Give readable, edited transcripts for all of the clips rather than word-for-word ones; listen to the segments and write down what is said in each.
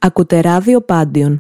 Ακούτε ράδιο Πάντιον.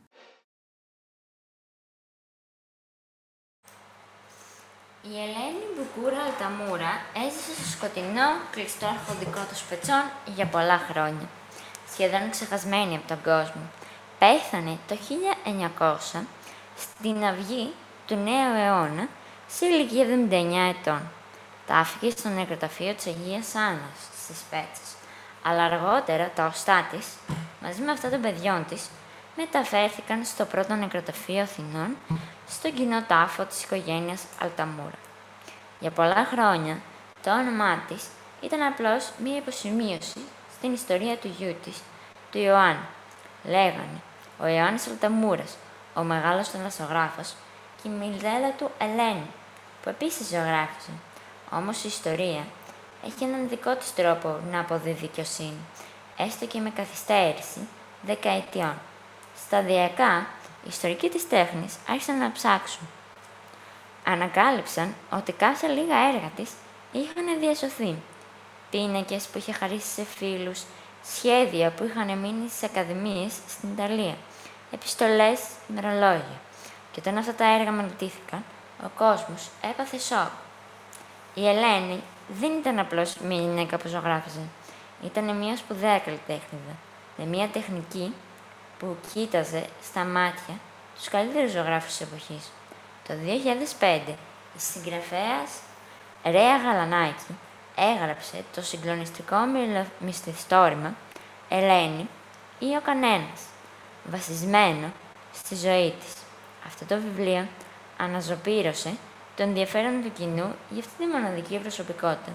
Η Ελένη Μπουκούρα Αλταμούρα έζησε στο σκοτεινό, κλειστό αρχοντικό των Σπετσών για πολλά χρόνια, σχεδόν ξεχασμένη από τον κόσμο. Πέθανε το 1900 στην αυγή του νέου αιώνα, σε ηλικία 79 ετών. Τάφηκε στο νεκροταφείο της Αγίας Άννας στις Σπέτσες, αλλά αργότερα τα οστά της, μαζί με αυτά των παιδιών της, μεταφέρθηκαν στο πρώτο νεκροταφείο Αθηνών, στον κοινό τάφο της οικογένειας Αλταμούρα. Για πολλά χρόνια, το όνομά της ήταν απλώς μία υποσημείωση στην ιστορία του γιού της, του Ιωάννη. Λέγανε ο Ιωάννης Αλταμούρας, ο μεγάλος θαλασσογράφος, και η μητέρα του Ελένη, που επίσης ζωγράφιζε. Όμως η ιστορία έχει έναν δικό της τρόπο να αποδίδει δικαιοσύνη, έστω και με καθυστέρηση δεκαετιών. Σταδιακά, οι ιστορικοί της τέχνης άρχισαν να ψάξουν. Ανακάλυψαν ότι κάθε λίγα έργα της είχαν διασωθεί. Πίνακες που είχε χαρίσει σε φίλους, σχέδια που είχαν μείνει στις ακαδημίες στην Ιταλία, επιστολές, ημερολόγια. Και όταν αυτά τα έργα μελετήθηκαν, ο κόσμος έπαθε σοκ. Η Ελένη δεν ήταν απλώς μια γυναίκα που ζωγράφιζε. Ήταν μια σπουδαία καλλιτέχνηδα, με μια τεχνική που κοίταζε στα μάτια τους καλύτερους ζωγράφους της εποχής. Το 2005, η συγγραφέας Ρέα Γαλανάκη έγραψε το συγκλονιστικό μυθιστόρημα «Ελένη ή ο κανένας», βασισμένο στη ζωή της. Αυτό το βιβλίο αναζωπήρωσε το ενδιαφέρον του κοινού για αυτή τη μοναδική προσωπικότητα.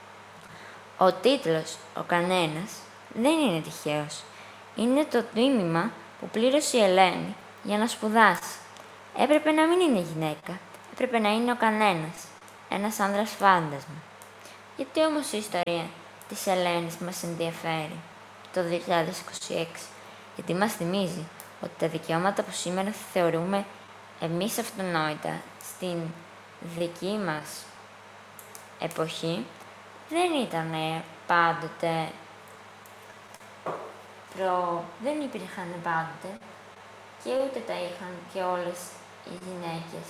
Ο τίτλος «Ο κανένας» δεν είναι τυχαίος. Είναι το τίμημα που πλήρωσε η Ελένη για να σπουδάσει. Έπρεπε να μην είναι γυναίκα, έπρεπε να είναι ο κανένας, ένας άνδρας φάντασμα. Γιατί όμως η ιστορία της Ελένης μας ενδιαφέρει το 2026, γιατί μας θυμίζει ότι τα δικαιώματα που σήμερα θεωρούμε εμείς αυτονόητα στην δική μας εποχή δεν ήταν πάντοτε δεν υπήρχαν πάντοτε και ούτε τα είχαν και όλες οι γυναίκες.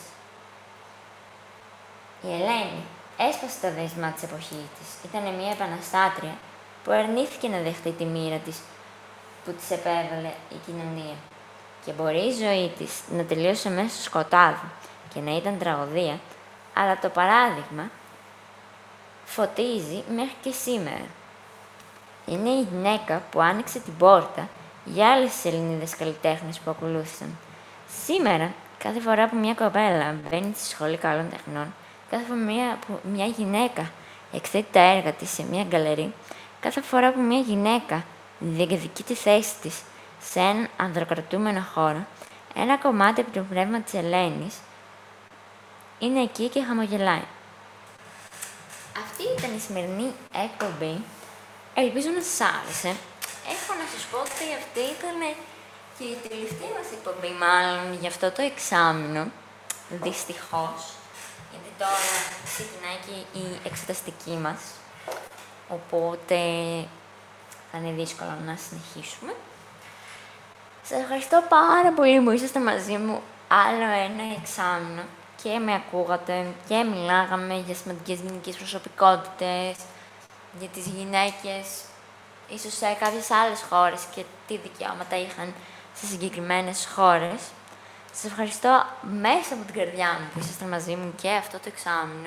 Η Ελένη έσπασε τα δέσμα της εποχής της. Ήταν μια επαναστάτρια που αρνήθηκε να δεχτεί τη μοίρα της που της επέβαλε η κοινωνία. Και μπορεί η ζωή της να τελείωσε μέσα στο σκοτάδι και να ήταν τραγωδία, αλλά το παράδειγμα φωτίζει μέχρι και σήμερα. Είναι η γυναίκα που άνοιξε την πόρτα για άλλες Ελληνίδες καλλιτέχνες που ακολούθησαν. Σήμερα, κάθε φορά που μια κοπέλα μπαίνει στη σχολή καλών τεχνών, κάθε φορά που μια γυναίκα εκθέτει τα έργα της σε μια γκαλερί, κάθε φορά που μια γυναίκα διεκδικεί τη θέση της σε έναν ανδροκρατούμενο χώρο, ένα κομμάτι από το πνεύμα της Ελένης είναι εκεί και χαμογελάει. Αυτή ήταν η σημερινή εκπομπή. Ελπίζω να σας άρεσε. Έχω να σας πω ότι αυτή ήταν και η τελευταία μας εκπομπή, μάλλον, για αυτό το εξάμηνο. Δυστυχώς. Γιατί τώρα ξεκινάει και η εξεταστική μας. Οπότε θα είναι δύσκολο να συνεχίσουμε. Σας ευχαριστώ πάρα πολύ που είσαστε μαζί μου άλλο ένα εξάμηνο και με ακούγατε και μιλάγαμε για σημαντικές γυναικείες προσωπικότητες, για τις γυναίκες ίσως σε κάποιες άλλες χώρες και τι δικαιώματα είχαν σε συγκεκριμένες χώρες. Σας ευχαριστώ μέσα από την καρδιά μου που είσαστε μαζί μου και αυτό το εξάμηνο.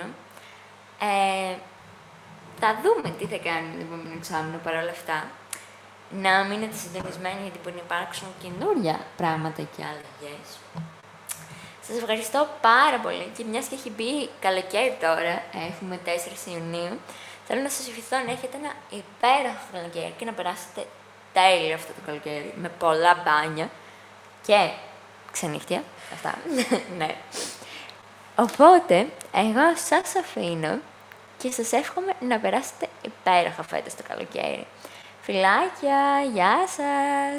Θα δούμε τι θα κάνουμε το επόμενο εξάμηνο παρόλα αυτά. Να μείνετε συντονισμένοι γιατί μπορεί να υπάρξουν καινούρια πράγματα και αλλαγές. Σας ευχαριστώ πάρα πολύ και μιας και έχει μπει καλοκαίρι τώρα, έχουμε 4 Ιουνίου, θέλω να σας ευχηθώ να έχετε ένα υπέροχο καλοκαίρι και να περάσετε τέλειο αυτό το καλοκαίρι, με πολλά μπάνια και ξενύχτια, αυτά, ναι. Οπότε, εγώ σας αφήνω και σας εύχομαι να περάσετε υπέροχα φέτος το καλοκαίρι. Φιλάκια, γεια σας!